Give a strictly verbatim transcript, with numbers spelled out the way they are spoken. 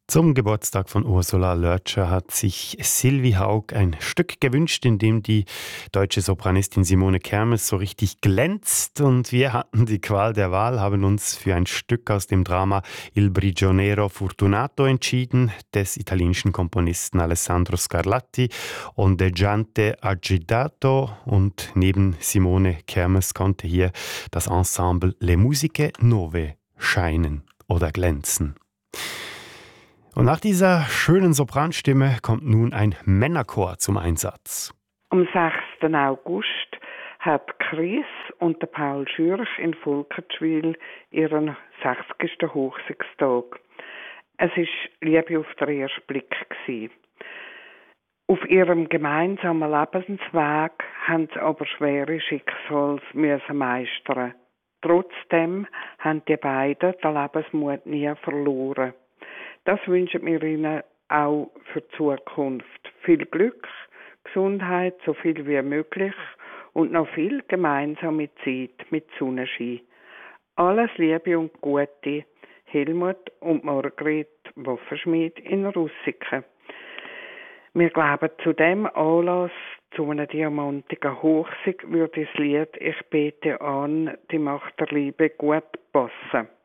Zum Geburtstag von Ursula Lötscher hat sich Sylvie Haug ein Stück gewünscht, in dem die deutsche Sopranistin Simone Kermes so richtig glänzt. Und wir hatten die Qual der Wahl, haben uns für ein Stück aus dem Drama Il Prigioniero Fortunato entschieden, des italienischen Komponisten Alessandro Scarlatti und Ondeggiante Agitato. Und neben Simone Kermes konnte hier das Ensemble Le Musiche Nove scheinen oder glänzen. Und nach dieser schönen Sopranstimme kommt nun ein Männerchor zum Einsatz. Am sechsten August hat Chris und der Paul Schürch in Volkertschwil ihren sechzigsten Hochzeitstag. Es war Liebe auf den ersten Blick gewesen. Auf ihrem gemeinsamen Lebensweg haben sie aber schwere Schicksals müssen meistern. Trotzdem haben die beiden den Lebensmut nie verloren. Das wünschen wir Ihnen auch für die Zukunft. Viel Glück, Gesundheit, so viel wie möglich und noch viel gemeinsame Zeit mit Sonnenschein. Alles Liebe und Gute, Helmut und Margret Waffenschmied in Russiken. Wir glauben, zu dem Anlass, zu einer diamantigen Hochzeit, würde das Lied «Ich bete an, die Macht der Liebe» gut passen.